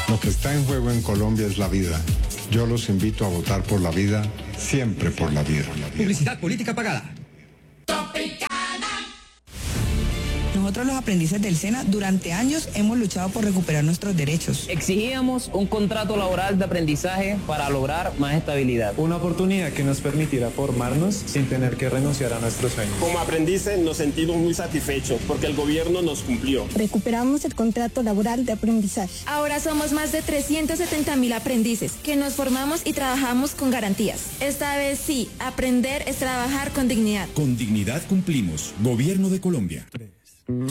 Lo que está en juego en Colombia es la vida. Yo los invito a votar por la vida, siempre por la vida. Publicidad política pagada. Nosotros los aprendices del SENA durante años hemos luchado por recuperar nuestros derechos. Exigíamos un contrato laboral de aprendizaje para lograr más estabilidad. Una oportunidad que nos permitiera formarnos sin tener que renunciar a nuestros sueños. Como aprendices nos sentimos muy satisfechos porque el gobierno nos cumplió. Recuperamos el contrato laboral de aprendizaje. Ahora somos más de 370.000 aprendices que nos formamos y trabajamos con garantías. Esta vez sí, aprender es trabajar con dignidad. Con dignidad cumplimos. Gobierno de Colombia.